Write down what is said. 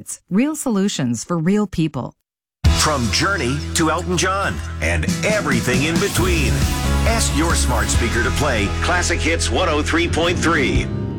It's real solutions for real people. From Journey to Elton John and everything in between. Ask your smart speaker to play Classic Hits 103.3.